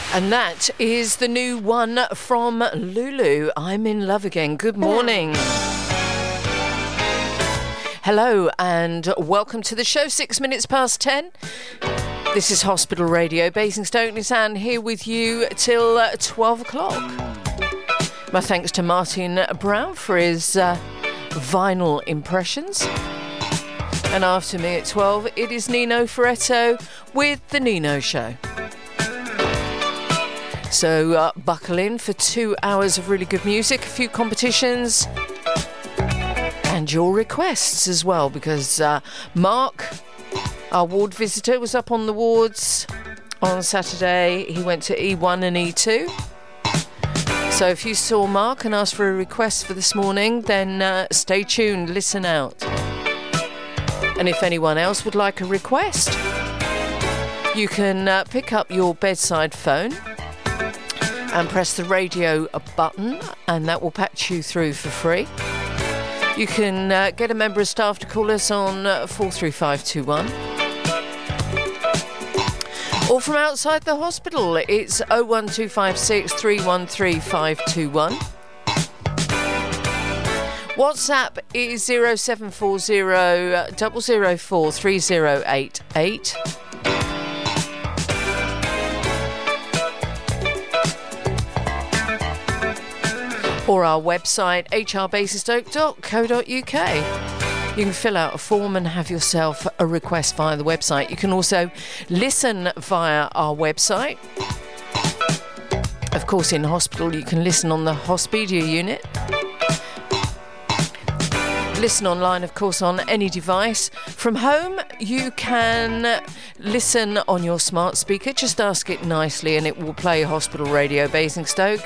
And that is the new one from Lulu, I'm in Love Again. Good morning. Hello and welcome to the show, 6 minutes past 10. This is Hospital Radio, Basingstoke. It's Anne here with you till 12 o'clock. My thanks to Martin Brown for his vinyl impressions. And after me at 12, it is Nino Ferretto with The Nino Show. So buckle in for 2 hours of really good music, a few competitions, and your requests as well, because Mark, our ward visitor, was up on the wards on Saturday. He went to E1 and E2. So if you saw Mark and asked for a request for this morning, then stay tuned, listen out. And if anyone else would like a request, you can pick up your bedside phone and press the radio button, and that will patch you through for free. You can get a member of staff to call us on 43521. Or from outside the hospital, it's 01256 313 521. WhatsApp is 0740 004 3088. Or our website, hrbasingstoke.co.uk. You can fill out a form and have yourself a request via the website. You can also listen via our website. Of course, in hospital, you can listen on the Hospedia unit. Listen online, of course, on any device. From home, you can listen on your smart speaker. Just ask it nicely and it will play Hospital Radio Basingstoke.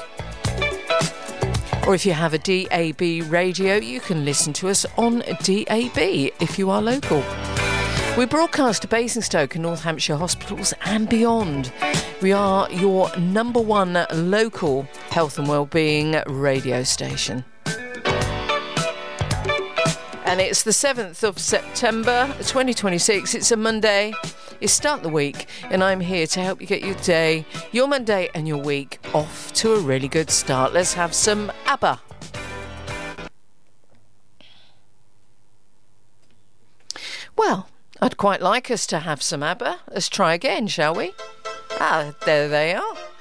Or if you have a DAB radio, you can listen to us on DAB if you are local. We broadcast to Basingstoke and North Hampshire hospitals and beyond. We are your number one local health and wellbeing radio station. And it's the 7th of September 2026. It's a Monday. It's start the week, and I'm here to help you get your day, your Monday and your week off to a really good start. Let's have some ABBA. Well, I'd quite like us to have some ABBA. Let's try again, shall we? Ah, there they are.